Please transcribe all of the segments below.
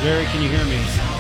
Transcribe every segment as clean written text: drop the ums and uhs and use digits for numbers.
Jerry, can you hear me?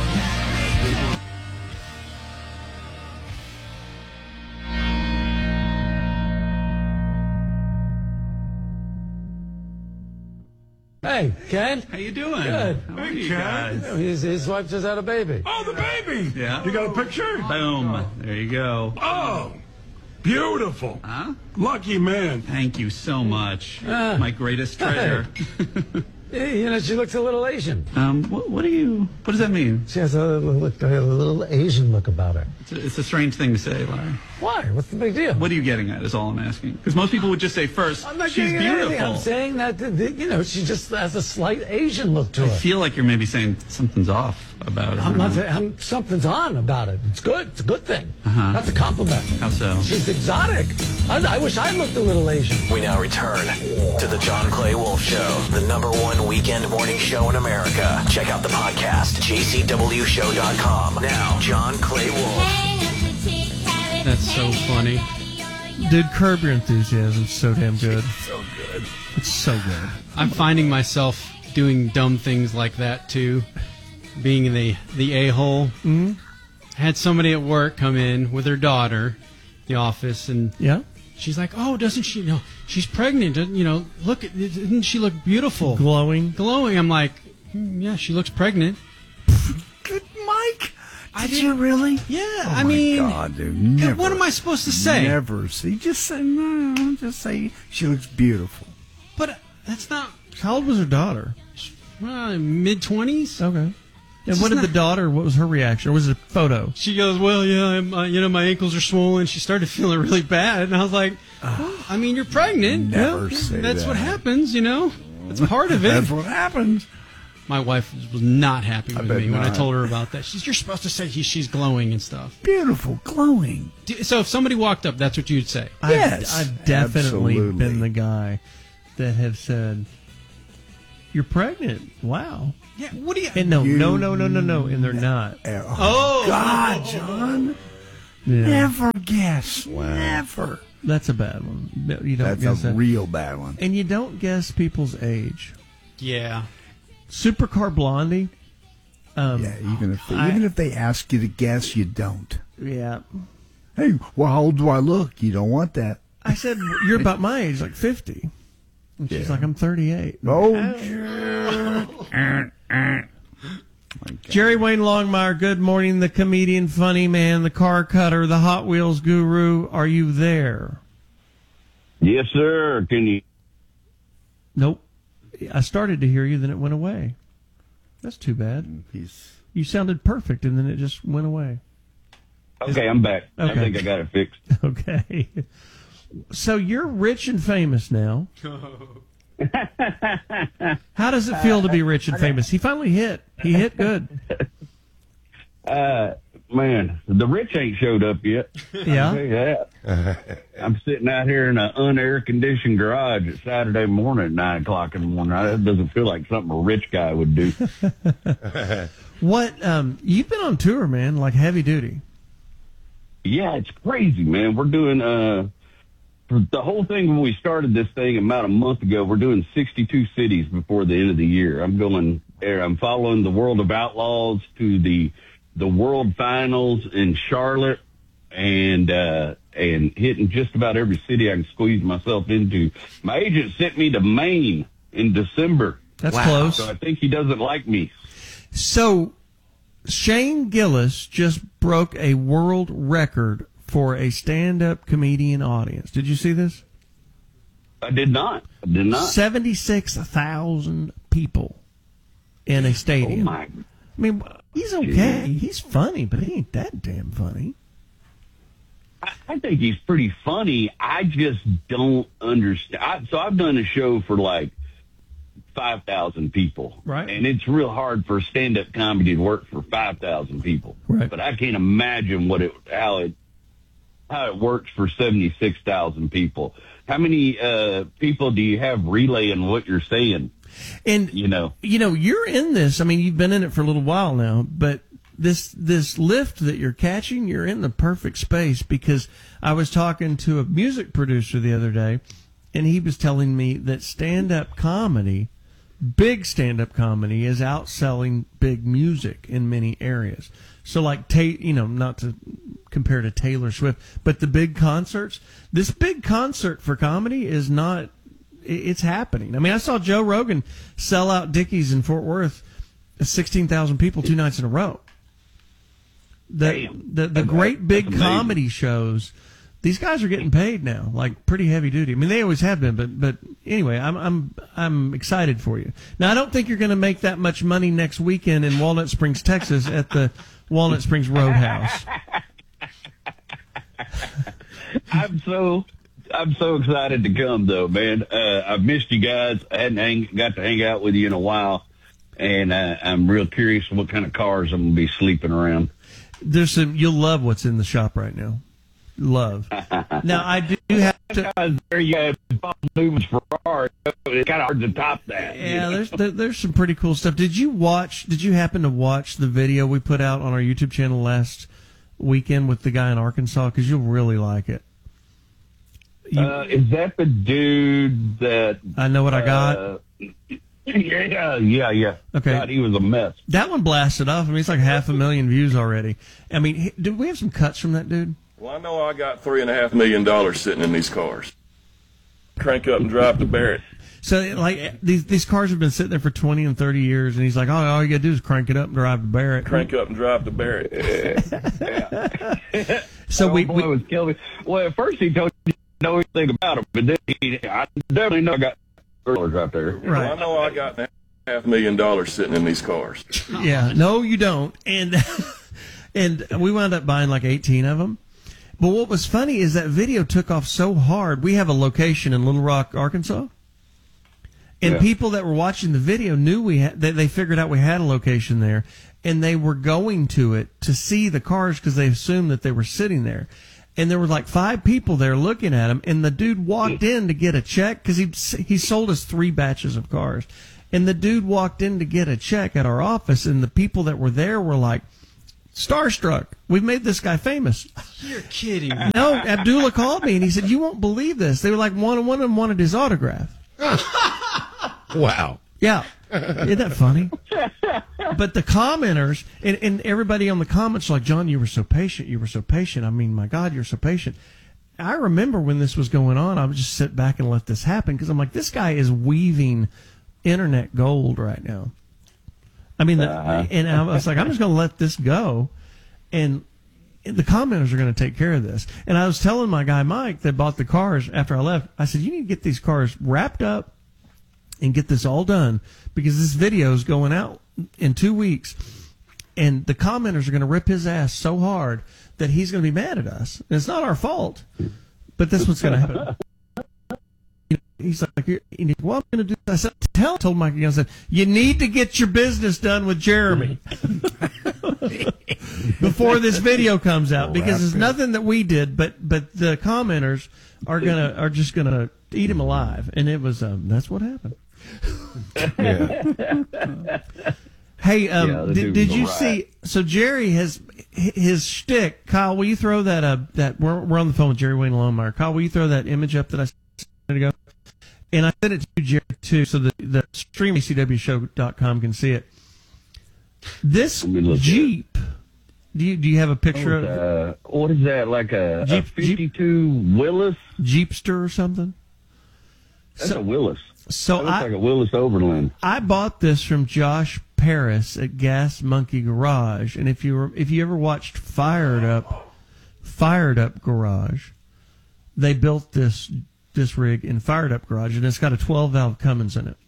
Hey, Ken. How you doing? Good. How are you guys? His wife just had a baby. Oh, the baby! Yeah. You got a picture? Boom. There you go. Oh, beautiful. Huh? Lucky man. Thank you so much. My greatest treasure. Yeah, she looks a little Asian. What does that mean? She has a little Asian look about her. It's a strange thing to say, Larry. Why? What's the big deal? What are you getting at is all I'm asking. Because most people would just say first, I'm not she's getting at anything. beautiful. I'm saying that, she just has a slight Asian look to I her. feel like you're maybe saying something's off about her. I'm not saying something's on about it. It's good. It's a good thing. That's a compliment. How so? She's exotic. I wish I looked a little Asian. We now return to the John Clay Wolf Show, the #1 weekend morning show in America. Check out the podcast, jcwshow.com. Now, John Clay Wolf. That's so funny. Dude, Curb Your Enthusiasm's so damn good. So good. It's so good. I'm finding myself doing dumb things like that too, being the a-hole. Mm-hmm. Had somebody at work come in with her daughter, the office, and Yeah? she's like, "Oh, doesn't she? She's pregnant. Look, didn't she look beautiful, Glowing. glowing?" I'm like, "Yeah, she looks pregnant." Good, Mike. I Did you really? Yeah, Oh I mean, my God, dude. Never. what am I supposed to say? Never see. Just say no. Just say she looks beautiful. But that's not How old was her daughter? mid-20s. Okay. And It's what just did the daughter, what was her reaction? Or was it a photo? She goes, "Well, yeah, my ankles are swollen." She started feeling really bad, and I was like, well, "I mean, you're pregnant. Never Yeah, say that's that. what happens, It's part of it." That's what happens. My wife was not happy with bet me when I not. told her about that. You're supposed to say she's glowing and stuff. Beautiful, glowing. So if somebody walked up, that's what you'd say. Yes, I've definitely absolutely. been the guy that have said, "You're pregnant. Wow." Yeah. What do you? And no, and they're not. Oh, God, John. Yeah. Never guess. Never. That's a bad one. No, you don't That's guess a that. real bad one. And you don't guess people's age. Yeah. Supercar Blondie. Yeah, even if they ask you to guess, you don't. Yeah. Hey, well, how old do I look? You don't want that. I said, "You're about my age, like 50." And she's like, "I'm 38. Oh, Jerry Wayne Longmire, good morning. The comedian, funny man, the car cutter, the Hot Wheels guru. Are you there? Yes, sir. Can you? Nope. I started to hear you, then it went away. That's too bad. You sounded perfect, and then it just went away. Okay, I'm back. Okay. I think I got it fixed. Okay. So you're rich and famous now. How does it feel to be rich and famous? He finally hit. He hit good. Man, the rich ain't showed up yet. I'll tell Yeah. you that. I'm sitting out here in an unair-conditioned garage at Saturday morning at 9 o'clock in the morning. That doesn't feel like something a rich guy would do. What? You've been on tour, man, like heavy duty. Yeah, it's crazy, man. We're doing for the whole thing when we started this thing about a month ago. We're doing 62 cities before the end of the year. I'm following the World of Outlaws to the World Finals in Charlotte, and hitting just about every city I can squeeze myself into. My agent sent me to Maine in December. That's close. So I think he doesn't like me. So Shane Gillis just broke a world record for a stand-up comedian audience. Did you see this? I did not. 76,000 people in a Oh stadium. my! I mean, he's okay. He's funny, but he ain't that damn funny. I think he's pretty funny. I just don't understand. So I've done a show for like 5,000 people. Right. And it's real hard for stand-up comedy to work for 5,000 people. Right. But I can't imagine how it works for 76,000 people. How many people do you have relaying what you're saying? And you're in this. I mean, you've been in it for a little while now, but this lift that you're catching, you're in the perfect space, because I was talking to a music producer the other day, and he was telling me that stand-up comedy big stand-up comedy is outselling big music in many areas. So like, not to compare to Taylor Swift, but the big concerts, this big concert for comedy is not, it's happening. I mean, I saw Joe Rogan sell out Dickies in Fort Worth, 16,000 people 2 nights in a row. The great big comedy shows, these guys are getting paid now, like pretty heavy duty. I mean, they always have been, but anyway, I'm excited for you. Now, I don't think you're going to make that much money next weekend in Walnut Springs, Texas, at the Walnut Springs Roadhouse. I'm so excited to come, though, man. I've missed you guys. I hadn't got to hang out with you in a while, and I'm real curious what kind of cars I'm going to be sleeping around. You'll love what's in the shop right now. Love. Now, I do have to. There you have Newman's Ferrari. It's kind of hard to top that. Yeah, there's some pretty cool stuff. Did you happen to watch the video we put out on our YouTube channel last weekend with the guy in Arkansas? Because you'll really like it. Is that the dude that I Know What I Got? Yeah. Okay. God, he was a mess. That one blasted off. I mean, it's like 500,000 views already. I mean, did we have some cuts from that dude? Well, I know I got $3.5 million sitting in these cars. Crank up and drive to Barrett. So, like, these cars have been sitting there for 20 and 30 years, and he's like, all you got to do is crank it up and drive to Barrett. Crank up and drive to Barrett. Yeah. So we was killing me. Well, at first he told you know anything about him, but then I definitely know I got $1 right there. Right. Well, I know I got $500,000 sitting in these cars. Yeah. No, you don't. And we wound up buying like 18 of them. But what was funny is that video took off so hard. We have a location in Little Rock, Arkansas. And people that were watching the video knew they figured out we had a location there, and they were going to it to see the cars because they assumed that they were sitting there. And there were like 5 people there looking at him, and the dude walked in to get a check because he sold us 3 batches of cars. And the dude walked in to get a check at our office, and the people that were there were like, starstruck. We've made this guy famous. You're kidding me. No, Abdullah called me, and he said, you won't believe this. They were like, one of them wanted his autograph. Wow. Yeah. Isn't that funny? But the commenters and everybody on the comments like, John, you were so patient. You were so patient. I mean, my God, you're so patient. I remember when this was going on, I would just sit back and let this happen because I'm like, this guy is weaving internet gold right now. I mean, and I was like, I'm just going to let this go. And the commenters are going to take care of this. And I was telling my guy, Mike, that bought the cars after I left, I said, you need to get these cars wrapped up and get this all done because this video is going out in 2 weeks. And the commenters are going to rip his ass so hard that he's going to be mad at us. And it's not our fault, but that's what's going to happen. He's like, well, I'm going to do this. I told Mike, I said, you need to get your business done with Jeremy before this video comes out because it's nothing that we did, but the commenters are just gonna eat him alive, and it was that's what happened. Hey, did you see? So Jerry has his shtick. Kyle, will you throw that we're on the phone with Jerry Wayne Longmire. Kyle, will you throw that image up that I sent a minute ago? And I sent it to you, Jerry, too, so the stream acwshow.com can see it. This Jeep, do you have a picture of what is that, like a 52 Willis? Jeepster or something? That's a Willis. So that looks like a Willis Overland. I bought this from Josh Paris at Gas Monkey Garage, and if you ever watched Fired Up Garage, they built this rig in Fired Up Garage, and it's got a 12-valve Cummins in it.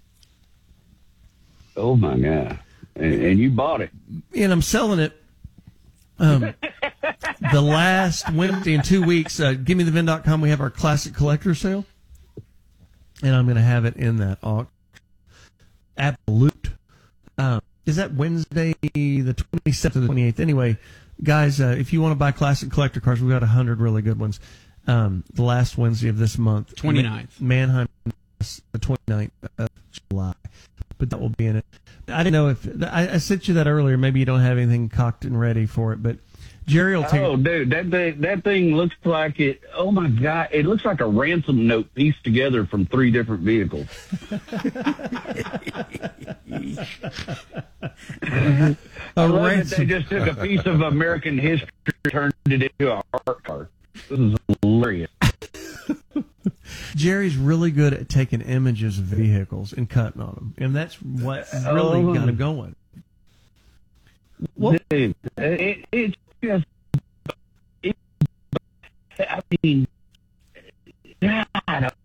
Oh my God! And you bought it, and I'm selling it. The last Wednesday in 2 weeks, GiveMeTheVin.com, we have our classic collector sale, and I'm going to have it in that auction. Absolute. Is that Wednesday, the 27th or the 28th? Anyway, guys, if you want to buy classic collector cars, we've got 100 really good ones. The last Wednesday of this month. 29th. Mannheim, the 29th of July. But that will be in it. I didn't know if I sent you that earlier. Maybe you don't have anything cocked and ready for it. But Jerry will take. Oh, dude, that thing looks like it. Oh my God, it looks like a ransom note pieced together from 3 different vehicles. I love that they just took a piece of American history, turned it into a art card. This is hilarious. Jerry's really good at taking images of vehicles and cutting on them, and that's what really got him going. Well, dude, it's just. I mean, God,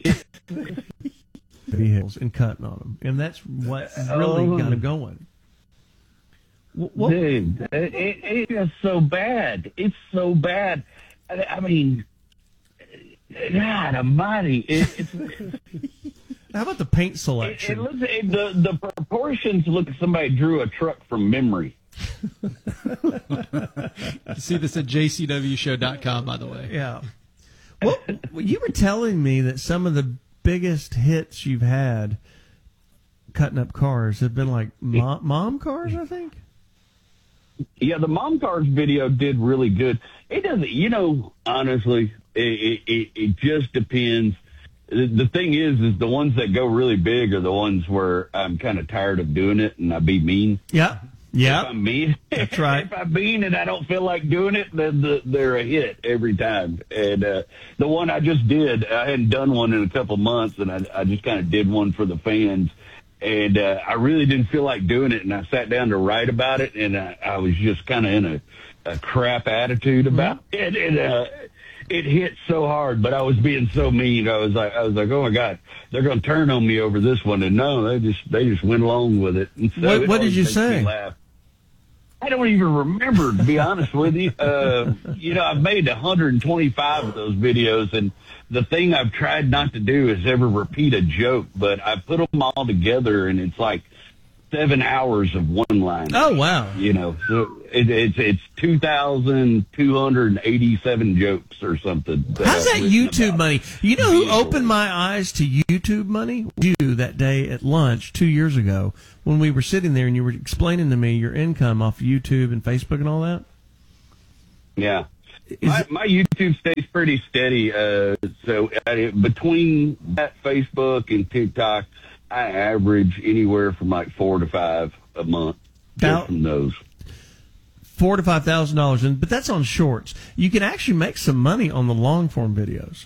vehicles and cutting on them, and that's what really got him going. Well, dude, it's just so bad. It's so bad. I mean, God Almighty! It's how about the paint selection? The proportions look like somebody drew a truck from memory. You see this at jcwshow.com, by the way. Yeah. Well, you were telling me that some of the biggest hits you've had cutting up cars have been like mom cars, I think. Yeah, the mom cars video did really good. It doesn't, honestly, it just depends. The thing is the ones that go really big are the ones where I'm kind of tired of doing it and I be mean. Yeah. Yeah. If I'm mean, that's right. If I'm mean and I don't feel like doing it, then they're a hit every time. And the one I just did, I hadn't done one in a couple months, and I just kind of did one for the fans. And I really didn't feel like doing it, and I sat down to write about it, and I was just kind of in a crap attitude about it. And it hit so hard, but I was being so mean. I was like, oh my God, they're going to turn on me over this one. And no, they just went along with it. And so what did you say? I don't even remember, to be honest with you. I've made 125 of those videos, and the thing I've tried not to do is ever repeat a joke, but I put them all together, and it's like 7 hours of one line. Oh, wow. So it's 2,287 jokes or something. How's that YouTube money? You know who opened my eyes to YouTube money? You that day at lunch 2 years ago when we were sitting there and you were explaining to me your income off of YouTube and Facebook and all that? Yeah. My YouTube stays pretty steady. So between that, Facebook and TikTok, I average anywhere from like $4,000 to $5,000 a month just from those. $4,000 to $5,000, but that's on shorts. You can actually make some money on the long form videos.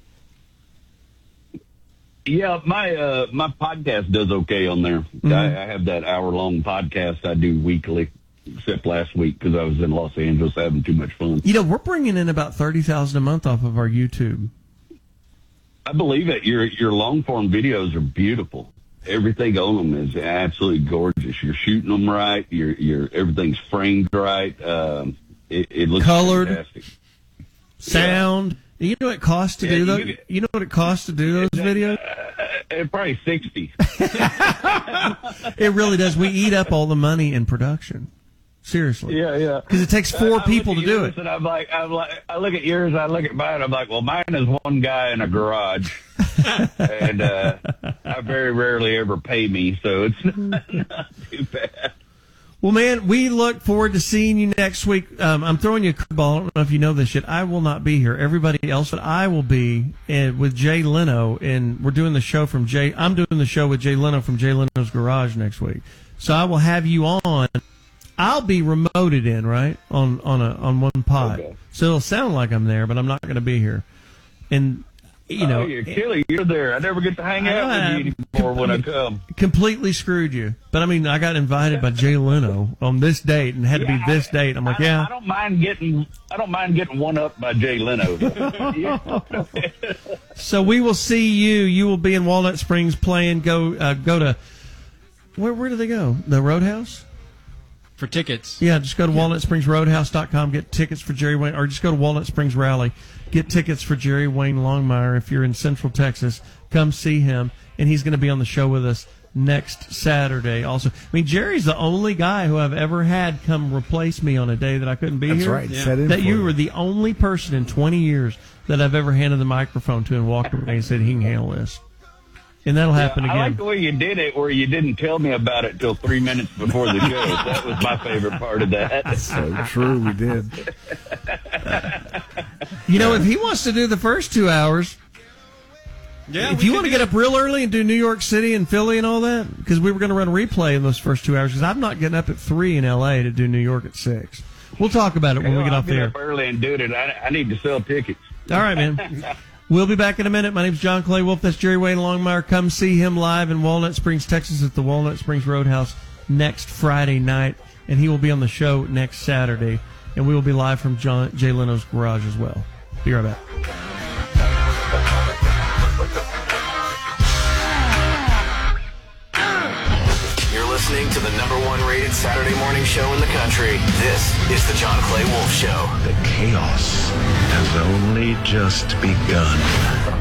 Yeah, my podcast does okay on there. Mm-hmm. I have that hour-long podcast I do weekly, except last week because I was in Los Angeles having too much fun. We're bringing in about $30,000 a month off of our YouTube. I believe it. Your long-form videos are beautiful. Everything on them is absolutely gorgeous. You're shooting them right. Everything's framed right. It looks colored, fantastic. Sound. Yeah. You know what it costs to do those? You know what it costs to do those videos? Probably $60. It really does. We eat up all the money in production. Seriously. Yeah. Because it takes 4 people to do it. And I look at yours, I look at mine, I'm like, well, mine is one guy in a garage. And I very rarely ever pay me, so it's not too bad. Well, man, we look forward to seeing you next week. I'm throwing you a curveball. I don't know if you know this yet. I will not be here. Everybody else, but I will be with Jay Leno, and we're doing the show from Jay. I'm doing the show with Jay Leno from Jay Leno's Garage next week. So I will have you on. I'll be remoted in, right, on one pod. Okay. So it'll sound like I'm there, but I'm not going to be here. And you're killing. You're there. I never get to hang out with you anymore when I come. Completely screwed you. But I mean, I got invited by Jay Leno on this date and had to be this date. I'm like, I don't mind getting one up by Jay Leno. So we will see you. You will be in Walnut Springs playing. Go to where do they go? The Roadhouse. For tickets. Yeah, just go to walnutspringsroadhouse.com, get tickets for Jerry Wayne, or just go to Walnut Springs Rally, get tickets for Jerry Wayne Longmire. If you're in Central Texas, come see him, and he's going to be on the show with us next Saturday also. I mean, Jerry's the only guy who I've ever had come replace me on a day that I couldn't be here. That's right. Yeah. That you were the only person in 20 years that I've ever handed the microphone to and walked away and said he can handle this. And that'll happen I again. like the way you did it, where you didn't tell me about it till 3 minutes before the show. That was my favorite part of that. So true, we did. You know, if he wants to do the first 2 hours, Yeah, if you want to get up real early and do New York City and Philly and all that, because we were going to run a replay in those first 2 hours, because I'm not getting up at 3 in L.A. to do New York at 6. We'll talk about it when we get off the I'll air. get up early and do it. I need to sell tickets. All right, man. We'll be back in a minute. My name's John Clay Wolf. That's Jerry Wayne Longmire. Come see him live in Walnut Springs, Texas at the Walnut Springs Roadhouse next Friday night. And he will be on the show next Saturday. And we will be live from Jay Leno's garage as well. Be right back. You're listening to the #1 rated Saturday morning show in the country. This is the John Clay Wolf Show. The chaos has only just begun.